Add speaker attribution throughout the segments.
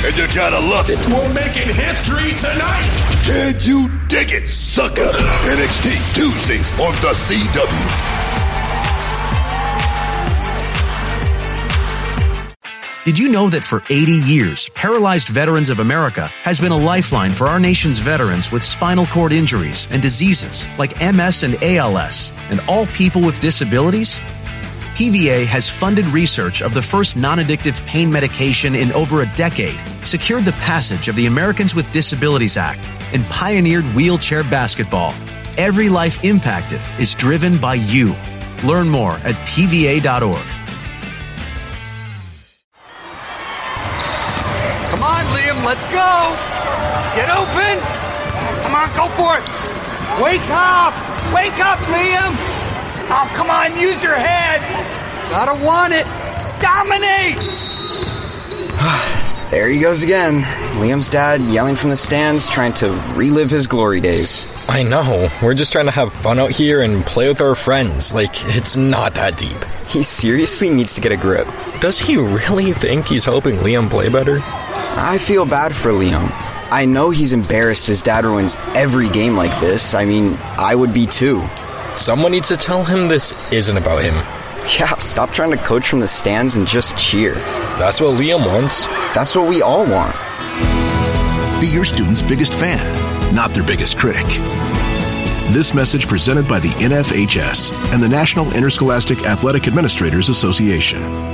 Speaker 1: and you gotta love it.
Speaker 2: We're making history tonight.
Speaker 1: Can you dig it, sucker? NXT Tuesdays on the CW.
Speaker 3: Did you know that for 80 years, Paralyzed Veterans of America has been a lifeline for our nation's veterans with spinal cord injuries and diseases like MS and ALS, and all people with disabilities? PVA has funded research of the first non-addictive pain medication in over a decade, secured the passage of the Americans with Disabilities Act, and pioneered wheelchair basketball. Every life impacted is driven by you. Learn more at pva.org.
Speaker 4: Come on, Liam, let's go! Get open! Come on, go for it! Wake up! Wake up, Liam! Oh, come on, use your head! Gotta want it! Dominate!
Speaker 5: There he goes again. Liam's dad yelling from the stands, trying to relive his glory days.
Speaker 6: I know. We're just trying to have fun out here and play with our friends. Like, it's not that deep.
Speaker 5: He seriously needs to get a grip.
Speaker 6: Does he really think he's helping Liam play better?
Speaker 5: I feel bad for Liam. I know he's embarrassed his dad ruins every game like this. I mean, I would be too.
Speaker 6: Someone needs to tell him this isn't about him.
Speaker 5: Yeah, stop trying to coach from the stands and just cheer.
Speaker 6: That's what Liam wants.
Speaker 5: That's what we all want.
Speaker 7: Be your student's biggest fan, not their biggest critic. This message presented by the NFHS and the National Interscholastic Athletic Administrators Association.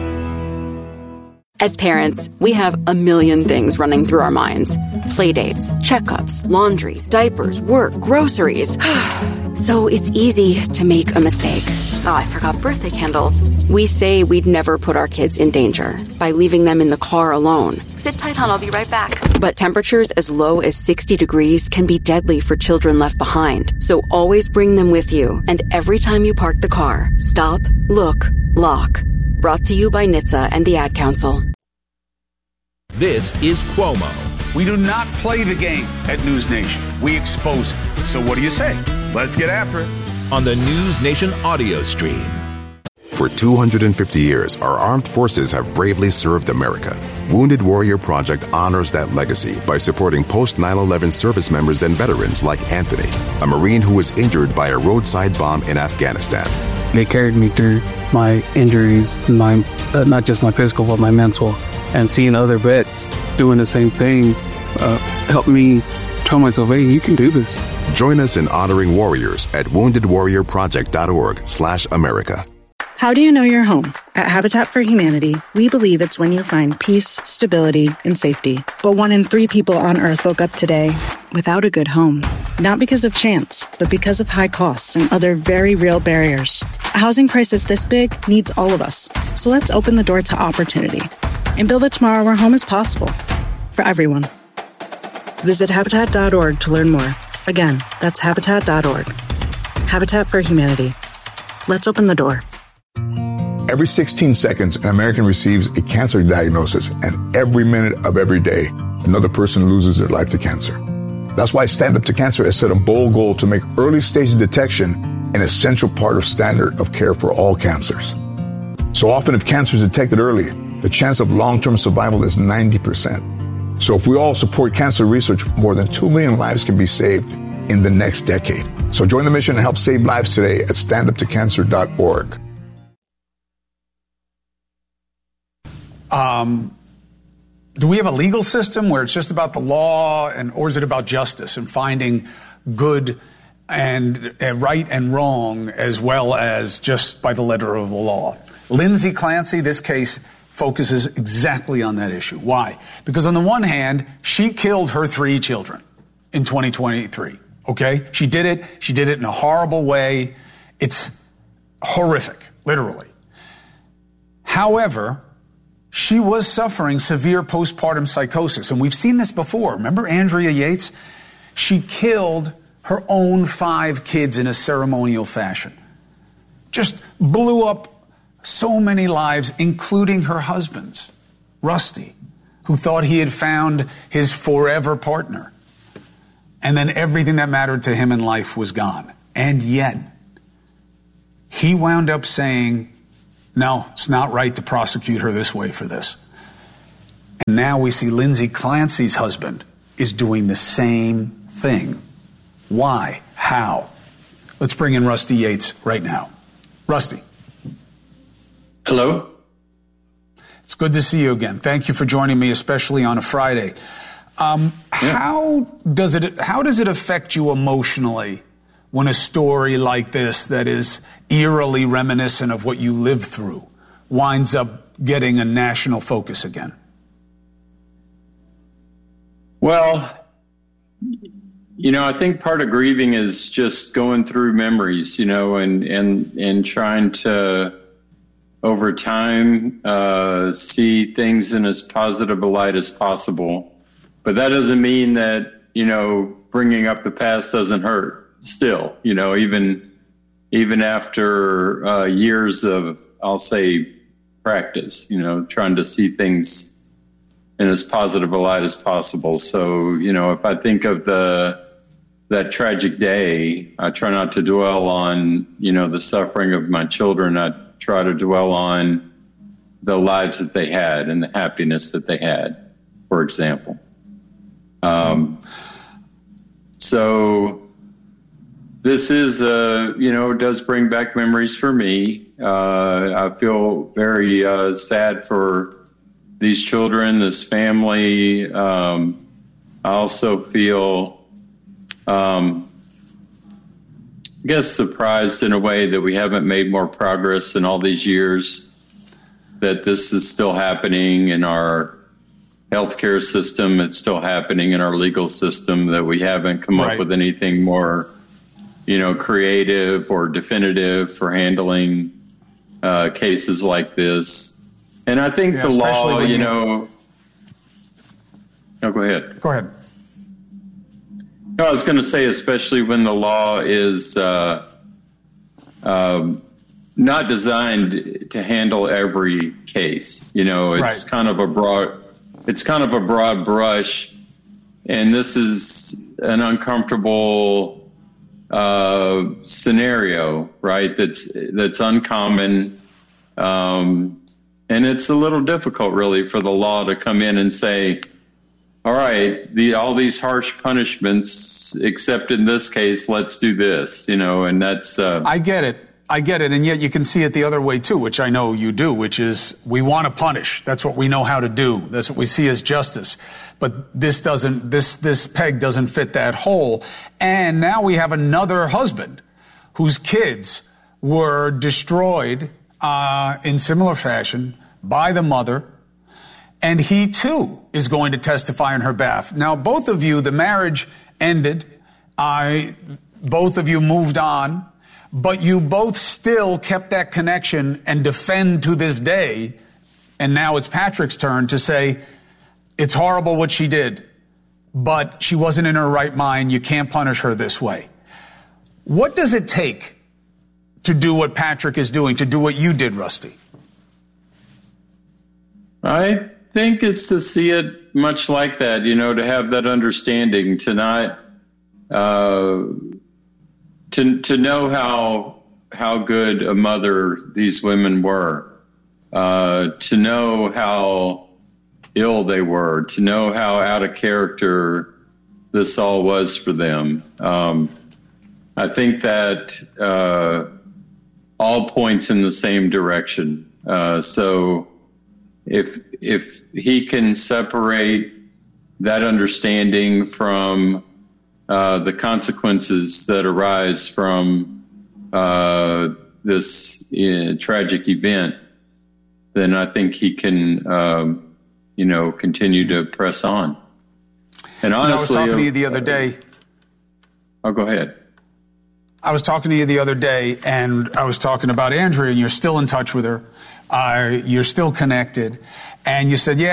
Speaker 8: As parents, we have a million things running through our minds. Playdates, checkups, laundry, diapers, work, groceries. So it's easy to make a mistake. Oh, I forgot birthday candles. We say we'd never put our kids in danger by leaving them in the car alone. Sit tight, hon, I'll be right back. But temperatures as low as 60 degrees can be deadly for children left behind. So always bring them with you. And every time you park the car, stop, look, lock. Brought to you by NHTSA and the Ad Council.
Speaker 9: This is Cuomo. We do not play the game at News Nation. We expose it. So what do you say? Let's get after it.
Speaker 10: On the News Nation audio stream.
Speaker 11: For 250 years, our armed forces have bravely served America. Wounded Warrior Project honors that legacy by supporting post-9/11 service members and veterans like Anthony, a Marine who was injured by a roadside bomb in Afghanistan.
Speaker 12: They carried me through my injuries, not just my physical, but my mental. And seeing other vets doing the same thing helped me tell myself, hey, you can do this.
Speaker 11: Join us in honoring warriors at woundedwarriorproject.org/America.
Speaker 13: How do you know you're home? At Habitat for Humanity, we believe it's when you find peace, stability, and safety. But 1 in 3 people on Earth woke up today without a good home. Not because of chance, but because of high costs and other very real barriers. A housing crisis this big needs all of us. So let's open the door to opportunity and build a tomorrow where home is possible for everyone. Visit Habitat.org to learn more. Again, that's Habitat.org. Habitat for Humanity. Let's open the door.
Speaker 14: Every 16 seconds, an American receives a cancer diagnosis, and every minute of every day, another person loses their life to cancer. That's why Stand Up to Cancer has set a bold goal to make early-stage detection an essential part of standard of care for all cancers. So often, if cancer is detected early, the chance of long-term survival is 90%. So if we all support cancer research, more than 2 million lives can be saved in the next decade. So join the mission and help save lives today at standuptocancer.org.
Speaker 15: Do we have a legal system where it's just about the law, or is it about justice and finding good and right and wrong as well as just by the letter of the law? Lindsay Clancy, this case focuses exactly on that issue. Why? Because on the one hand, she killed her 3 children in 2023. Okay? She did it in a horrible way. It's horrific, literally. However, she was suffering severe postpartum psychosis. And we've seen this before. Remember Andrea Yates? She killed her own 5 kids in a ceremonial fashion. Just blew up so many lives, including her husband's, Rusty, who thought he had found his forever partner. And then everything that mattered to him in life was gone. And yet, he wound up saying, no, it's not right to prosecute her this way for this. And now we see Lindsay Clancy's husband is doing the same thing. Why? How? Let's bring in Rusty Yates right now. Rusty.
Speaker 16: Hello.
Speaker 15: It's good to see you again. Thank you for joining me, especially on a Friday. How does it affect you emotionally when a story like this that is eerily reminiscent of what you lived through winds up getting a national focus again?
Speaker 16: Well, I think part of grieving is just going through memories, and trying to, over time, see things in as positive a light as possible. But that doesn't mean that, bringing up the past doesn't hurt still, even after years of, I'll say, practice, trying to see things in as positive a light as possible. So, if I think of that tragic day, I try not to dwell on, the suffering of my children. I try to dwell on the lives that they had and the happiness that they had, for example. So this is, does bring back memories for me. I feel very sad for these children, this family. I also feel, I guess, surprised in a way that we haven't made more progress in all these years, that this is still happening in our healthcare system. It's still happening in our legal system, that we haven't come up with anything more, creative or definitive for handling cases like this. And I think the law, No, go ahead.
Speaker 15: Go ahead.
Speaker 16: No, I was going to say, especially when the law is not designed to handle every case. It's kind of a broad brush, and this is an uncomfortable scenario, right? That's uncommon, and it's a little difficult, really, for the law to come in and say, all right, all these harsh punishments, except in this case, let's do this, and that's...
Speaker 15: I get it. And yet you can see it the other way, too, which I know you do, which is we want to punish. That's what we know how to do. That's what we see as justice. But this peg doesn't fit that hole. And now we have another husband whose kids were destroyed in similar fashion by the mother. And he, too, is going to testify on her behalf. Now, both of you, the marriage ended. Both of you moved on. But you both still kept that connection and defend to this day. And now it's Patrick's turn to say, it's horrible what she did, but she wasn't in her right mind. You can't punish her this way. What does it take to do what Patrick is doing, to do what you did, Rusty?
Speaker 16: I think it's to see it much like that, to have that understanding, to not... To know how good a mother these women were, to know how ill they were, to know how out of character this all was for them. I think that all points in the same direction. So if he can separate that understanding from the consequences that arise from this tragic event, then I think he can, continue to press on. And honestly,
Speaker 15: I was talking to you the other day.
Speaker 16: Oh, go ahead.
Speaker 15: I was talking to you the other day, and I was talking about Andrea, and you're still in touch with her. You're still connected. And you said,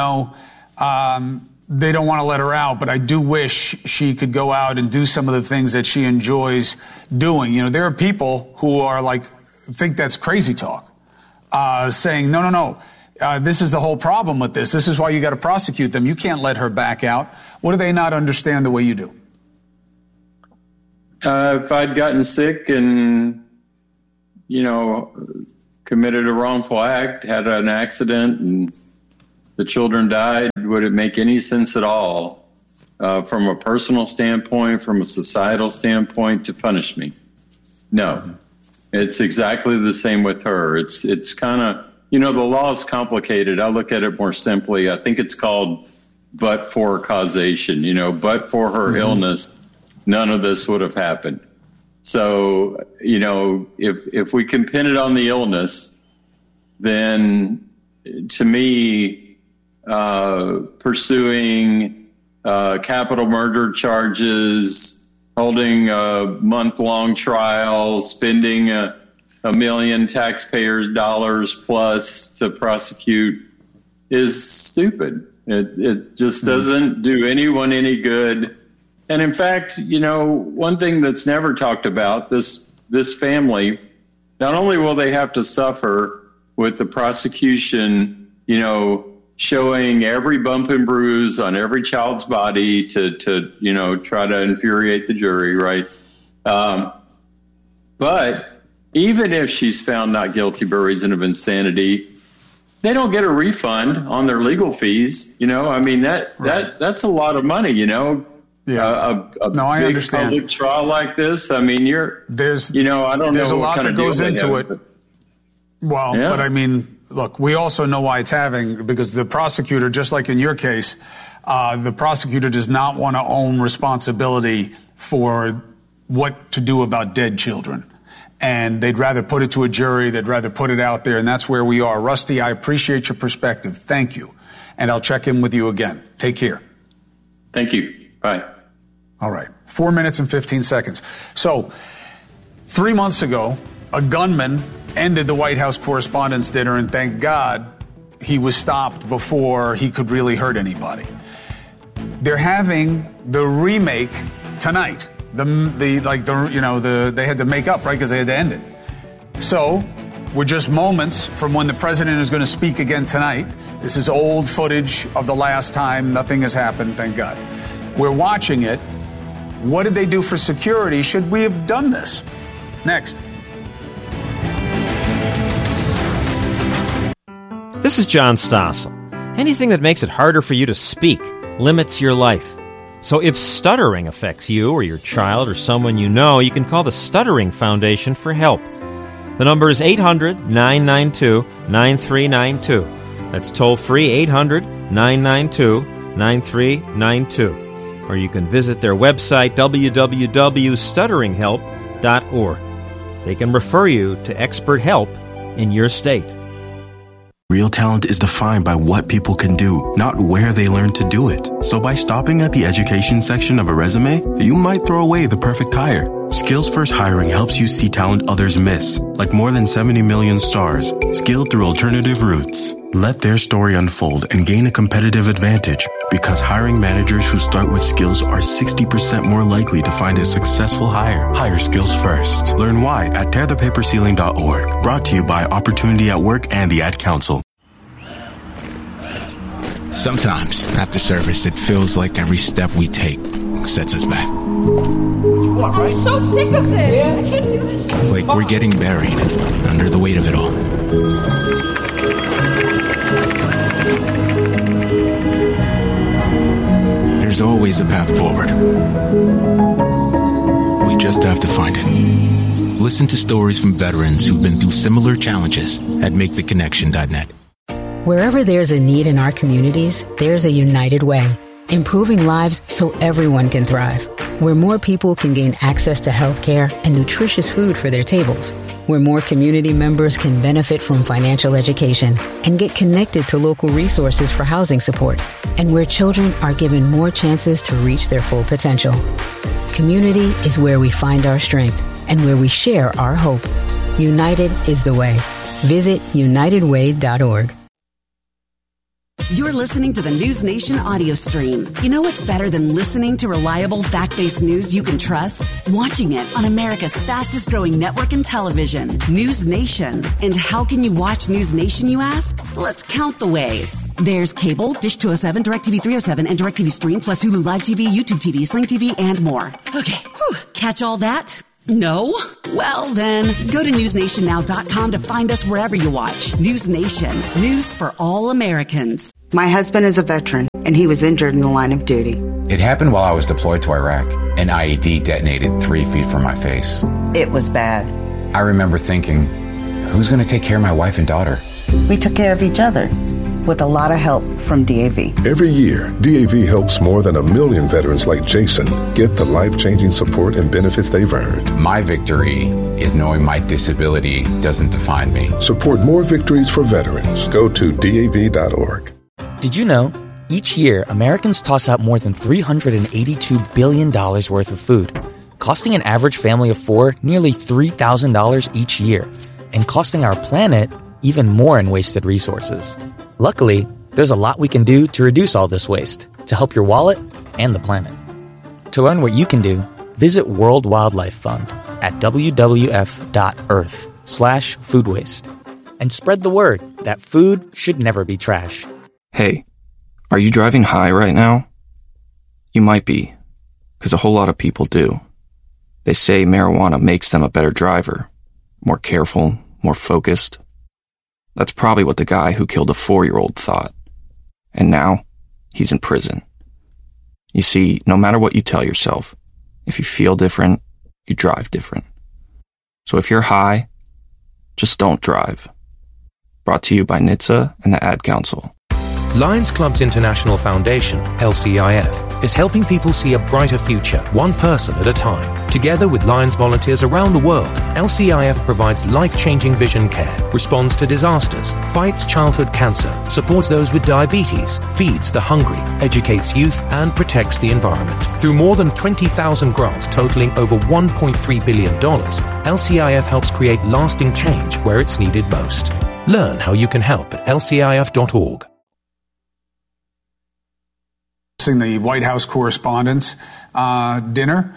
Speaker 15: they don't want to let her out, but I do wish she could go out and do some of the things that she enjoys doing. There are people who are think that's crazy talk, saying, no, this is the whole problem with this. This is why you got to prosecute them. You can't let her back out. What do they not understand the way you do?
Speaker 16: If I'd gotten sick and, committed a wrongful act, had an accident, and the children died, would it make any sense at all from a personal standpoint, from a societal standpoint, to punish me? No. It's exactly the same with her. It's kind of, the law is complicated. I look at it more simply. I think it's called but-for causation. But for her illness, none of this would have happened. So, if we can pin it on the illness, then to me, pursuing capital murder charges, holding a month-long trial, spending $1 million taxpayers' dollars plus to prosecute is stupid. It just doesn't do anyone any good. And in fact, one thing that's never talked about, this family, not only will they have to suffer with the prosecution, showing every bump and bruise on every child's body to try to infuriate the jury, right? But even if she's found not guilty by reason of insanity, they don't get a refund on their legal fees. That's a lot of money, Yeah. A
Speaker 15: I
Speaker 16: big
Speaker 15: understand.
Speaker 16: Public trial like this. I mean,
Speaker 15: there's
Speaker 16: I don't
Speaker 15: there's
Speaker 16: know
Speaker 15: a
Speaker 16: what
Speaker 15: lot
Speaker 16: kind
Speaker 15: that
Speaker 16: of deal
Speaker 15: goes
Speaker 16: they
Speaker 15: into
Speaker 16: have,
Speaker 15: it. But I mean, look, we also know why it's because the prosecutor, just like in your case, the prosecutor does not want to own responsibility for what to do about dead children. And they'd rather put it to a jury. They'd rather put it out there. And that's where we are. Rusty, I appreciate your perspective. Thank you. And I'll check in with you again. Take care.
Speaker 16: Thank you. Bye.
Speaker 15: All right. 4 minutes and 15 seconds. So 3 months ago, a gunman ended the White House Correspondents' Dinner, and thank God he was stopped before he could really hurt anybody. They're having the remake tonight. They had to make up, right? Because they had to end it. So we're just moments from when the president is going to speak again tonight. This is old footage of the last time. Nothing has happened, thank God. We're watching it. What did they do for security? Should we have done this? Next.
Speaker 17: This is John Stossel. Anything that makes it harder for you to speak limits your life. So if stuttering affects you or your child or someone you know, you can call the Stuttering Foundation for help. The number is 800-992-9392. That's toll-free 800-992-9392. Or you can visit their website, www.stutteringhelp.org. They can refer you to expert help in your state.
Speaker 18: Real talent is defined by what people can do, not where they learn to do it. So by stopping at the education section of a resume, you might throw away the perfect hire. Skills First Hiring helps you see talent others miss, like more than 70 million stars, skilled through alternative routes. Let their story unfold and gain a competitive advantage, because hiring managers who start with skills are 60% more likely to find a successful hire. Hire skills first. Learn why at tearthepaperceiling.org. Brought to you by Opportunity at Work and the Ad Council.
Speaker 19: Sometimes, after service, it feels like every step we take sets us back.
Speaker 20: I'm so sick of this. I can't do this.
Speaker 19: Like we're getting buried under the weight of it all. There's always a path forward. We just have to find it. Listen to stories from veterans who've been through similar challenges at MakeTheConnection.net.
Speaker 21: Wherever there's a need in our communities, there's a United Way, improving lives so everyone can thrive. Where more people can gain access to health care and nutritious food for their tables. Where more community members can benefit from financial education and get connected to local resources for housing support. And where children are given more chances to reach their full potential. Community is where we find our strength and where we share our hope. United is the way. Visit UnitedWay.org.
Speaker 22: You're listening to the News Nation audio stream. You know what's better than listening to reliable, fact-based news you can trust? Watching it on America's fastest-growing network in television, News Nation. And how can you watch News Nation, you ask? Let's count the ways. There's cable, Dish 207, DirecTV 307, and DirecTV Stream, plus Hulu Live TV, YouTube TV, Sling TV, and more. Okay, catch all that? No? Well, then, go to newsnationnow.com to find us wherever you watch. News Nation. News for all Americans.
Speaker 1: My husband is a veteran, and he was injured in the line of duty.
Speaker 2: It happened while I was deployed to Iraq. An IED detonated 3 feet from my face.
Speaker 1: It was bad.
Speaker 2: I remember thinking, who's going to take care of my wife and daughter?
Speaker 1: We took care of each other, with a lot of help from DAV.
Speaker 11: Every year, DAV helps more than 1 million veterans like Jason get the life-changing support and benefits they've earned.
Speaker 2: My victory is knowing my disability doesn't define me.
Speaker 11: Support more victories for veterans. Go to DAV.org.
Speaker 23: Did you know, each year, Americans toss out more than $382 billion worth of food, costing an average family of 4 nearly $3,000 each year, and costing our planet even more in wasted resources. Luckily, there's a lot we can do to reduce all this waste, to help your wallet and the planet. To learn what you can do, visit World Wildlife Fund at wwf.earth/food waste. And spread the word that food should never be trash.
Speaker 24: Hey, are you driving high right now? You might be, because a whole lot of people do. They say marijuana makes them a better driver, more careful, more focused. That's probably what the guy who killed a 4-year-old thought. And now, he's in prison. You see, no matter what you tell yourself, if you feel different, you drive different. So if you're high, just don't drive. Brought to you by NHTSA and the Ad Council.
Speaker 10: Lions Club's International Foundation, LCIF, is helping people see a brighter future, one person at a time. Together with Lions volunteers around the world, LCIF provides life-changing vision care, responds to disasters, fights childhood cancer, supports those with diabetes, feeds the hungry, educates youth, and protects the environment. Through more than 20,000 grants totaling over $1.3 billion, LCIF helps create lasting change where it's needed most. Learn how you can help at lcif.org.
Speaker 15: The White House Correspondents' dinner,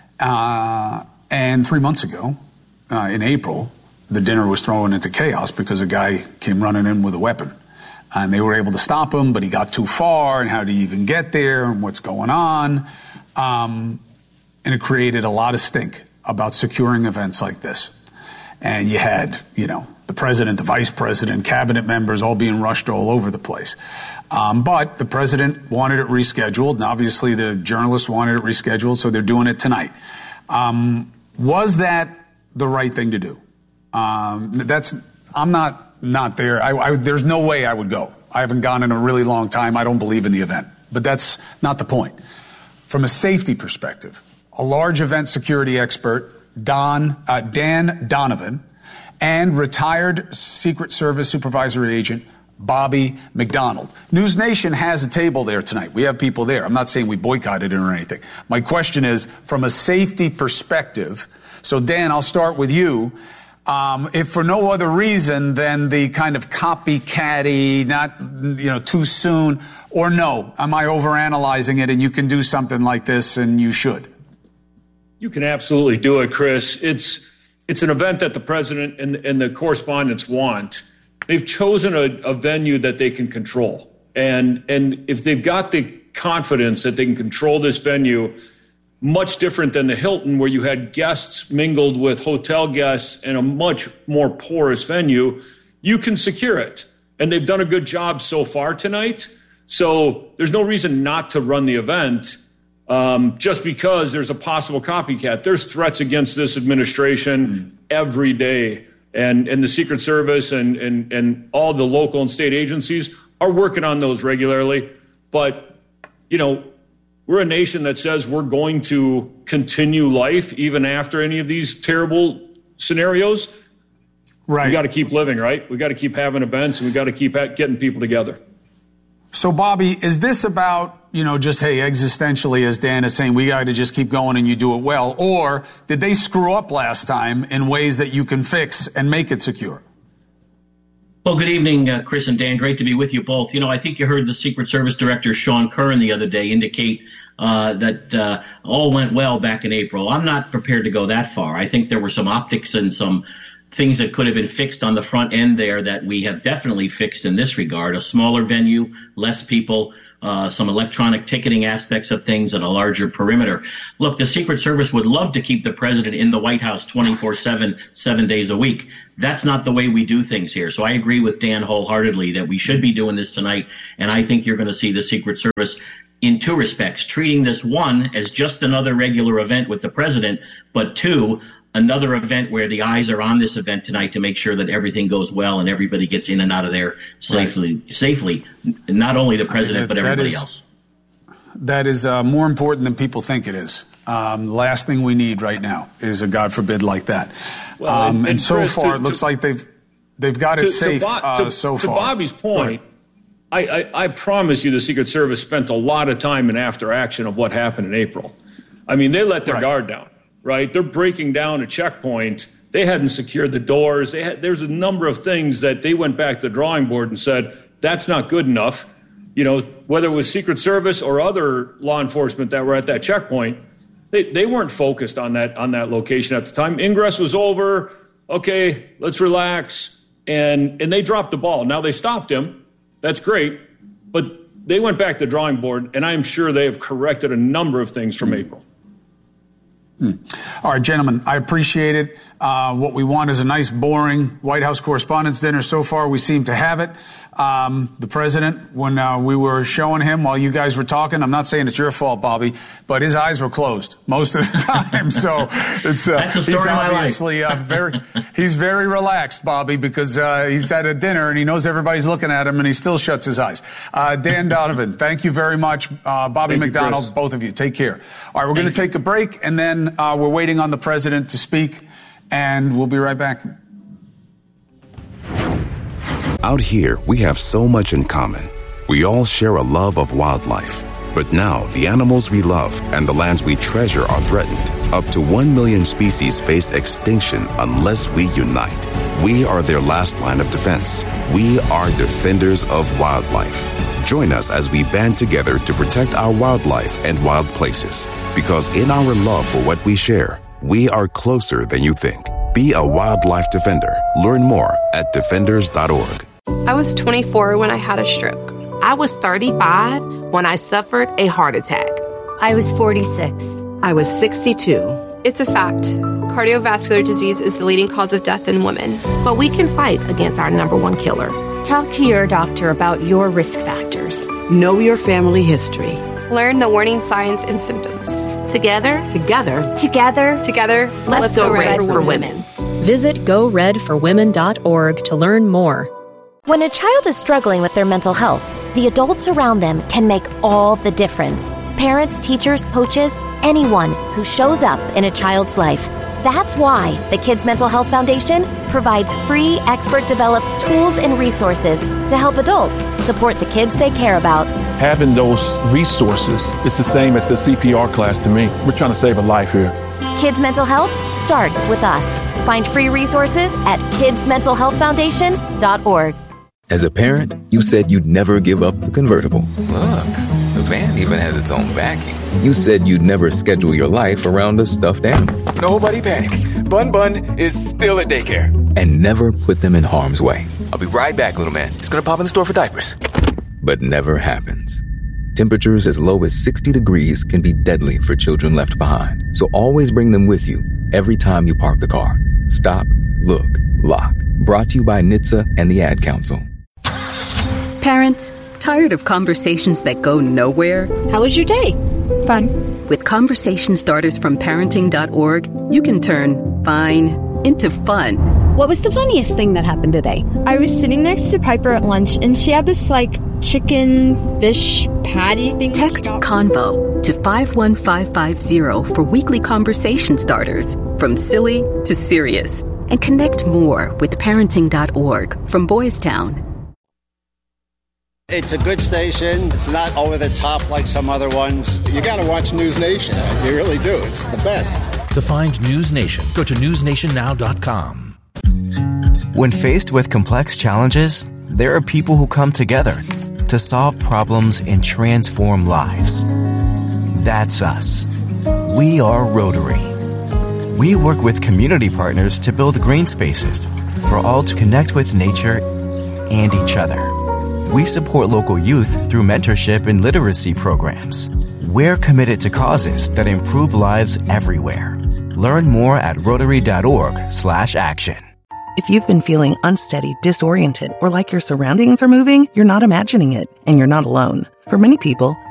Speaker 15: and 3 months ago, in April, the dinner was thrown into chaos because a guy came running in with a weapon, and they were able to stop him, but he got too far, and how did he even get there, and what's going on, and it created a lot of stink about securing events like this. And you had, the president, the vice president, cabinet members all being rushed all over the place. But the president wanted it rescheduled, and obviously the journalists wanted it rescheduled, so they're doing it tonight. Was that the right thing to do? I'm not there. There's no way I would go. I haven't gone in a really long time. I don't believe in the event. But that's not the point. From a safety perspective, a large event security expert, Dan Donovan, and retired Secret Service supervisory agent Bobby McDonald. News Nation has a table there tonight. We have people there. I'm not saying we boycotted it or anything. My question is, from a safety perspective, so Dan, I'll start with you. If for no other reason than the kind of copycatty, not, too soon, or no, am I overanalyzing it and you can do something like this and you should?
Speaker 25: You can absolutely do it, Chris. It's an event that the president and the correspondents want. They've chosen a venue that they can control. And if they've got the confidence that they can control this venue, much different than the Hilton, where you had guests mingled with hotel guests in a much more porous venue, you can secure it. And they've done a good job so far tonight. So there's no reason not to run the event just because there's a possible copycat. There's threats against this administration every day. And the Secret Service and all the local and state agencies are working on those regularly. But, we're a nation that says we're going to continue life even after any of these terrible scenarios. Right. We got to keep living, right? We got to keep having events, and we got to keep getting people together.
Speaker 15: So, Bobby, is this about, just, hey, existentially, as Dan is saying, we got to just keep going and you do it well? Or did they screw up last time in ways that you can fix and make it secure?
Speaker 26: Well, good evening, Chris and Dan. Great to be with you both. I think you heard the Secret Service Director, Sean Curran, the other day indicate that all went well back in April. I'm not prepared to go that far. I think there were some optics and some things that could have been fixed on the front end there that we have definitely fixed in this regard. A smaller venue, less people, some electronic ticketing aspects of things, and a larger perimeter. Look, the Secret Service would love to keep the president in the White House 24/7, 7 days a week. That's not the way we do things here. So I agree with Dan wholeheartedly that we should be doing this tonight, and I think you're going to see the Secret Service in two respects, treating this, one, as just another regular event with the president, but two, another event where the eyes are on this event tonight to make sure that everything goes well and everybody gets in and out of there safely, not only the president, but everybody else.
Speaker 15: That is more important than people think it is. The last thing we need right now is a God forbid like that. Well, and so Chris, far, it looks like they've got it safe so far.
Speaker 25: To Bobby's point, I promise you the Secret Service spent a lot of time in after action of what happened in April. I mean, they let their guard down, right? They're breaking down a checkpoint. They hadn't secured the doors. There's a number of things that they went back to the drawing board and said, that's not good enough. You know, whether it was Secret Service or other law enforcement that were at that checkpoint, they weren't focused on that location at the time. Ingress was over. Okay, let's relax. And they dropped the ball. Now they stopped him. That's great, but they went back to the drawing board, and I'm sure they have corrected a number of things from April.
Speaker 15: All right, gentlemen, I appreciate it. What we want is a nice, boring White House Correspondents' Dinner. So far, we seem to have it. The president, when we were showing him while you guys were talking, I'm not saying it's your fault, Bobby, but his eyes were closed most of the time. So it's
Speaker 26: that's the story
Speaker 15: he's
Speaker 26: of my
Speaker 15: obviously he's very relaxed, Bobby, because he's at a dinner and he knows everybody's looking at him and he still shuts his eyes. Dan Donovan, thank you very much. Bobby McDonald, both of you, take care. All right, we're going to take a break, and then we're waiting on the president to speak, and we'll be right back.
Speaker 11: Out here, we have so much in common. We all share a love of wildlife. But now, the animals we love and the lands we treasure are threatened. Up to 1 million species face extinction unless we unite. We are their last line of defense. We are defenders of wildlife. Join us as we band together to protect our wildlife and wild places. Because in our love for what we share, we are closer than you think. Be a wildlife defender. Learn more at defenders.org.
Speaker 3: I was 24 when I had a stroke.
Speaker 4: I was 35 when I suffered a heart attack.
Speaker 5: I was 46.
Speaker 6: I was 62.
Speaker 3: It's a fact. Cardiovascular disease is the leading cause of death in women.
Speaker 4: But we can fight against our number one killer.
Speaker 5: Talk to your doctor about your risk factors.
Speaker 6: Know your family history.
Speaker 3: Learn the warning signs and symptoms.
Speaker 4: Together,
Speaker 3: let's go red for women.
Speaker 7: Visit GoRedForWomen.org to learn more.
Speaker 8: When a child is struggling with their mental health, the adults around them can make all the difference. Parents, teachers, coaches, anyone who shows up in a child's life. That's why the Kids Mental Health Foundation provides free, expert-developed tools and resources to help adults support the kids they care about.
Speaker 27: Having those resources is the same as the CPR class to me. We're trying to save a life here.
Speaker 8: Kids Mental Health starts with us. Find free resources at kidsmentalhealthfoundation.org.
Speaker 28: As a parent, you said you'd never give up the convertible.
Speaker 2: Look, the van even has its own backing.
Speaker 28: You said you'd never schedule your life around a stuffed animal.
Speaker 2: Nobody panic. Bun is still at daycare.
Speaker 28: And never put them in harm's way.
Speaker 2: I'll be right back, little man. Just gonna pop in the store for diapers.
Speaker 28: But never happens. Temperatures as low as 60 degrees can be deadly for children left behind. So always bring them with you every time you park the car. Stop, look, lock. Brought to you by NHTSA and the Ad Council.
Speaker 29: Parents, tired of conversations that go nowhere?
Speaker 5: How was your day?
Speaker 3: Fun.
Speaker 29: With conversation starters from parenting.org, you can turn fine into fun.
Speaker 5: What was the funniest thing that happened today?
Speaker 30: I was sitting next to Piper at lunch, and she had this, chicken fish patty thing.
Speaker 29: Text Convo to 51550 for weekly conversation starters, from silly to serious. And connect more with parenting.org from Boys Town.
Speaker 31: It's a good station. It's not over the top like some other ones.
Speaker 32: You got to watch News Nation. You really do. It's the best.
Speaker 19: To find News Nation, go to newsnationnow.com.
Speaker 23: When faced with complex challenges, there are people who come together to solve problems and transform lives. That's us. We are Rotary. We work with community partners to build green spaces for all to connect with nature and each other.
Speaker 1: We support local youth through mentorship and literacy programs. We're committed to causes that improve lives everywhere. Learn more at Rotary.org/action.
Speaker 9: If you've been feeling unsteady, disoriented, or like your surroundings are moving, you're not imagining it, and you're not alone. For many people,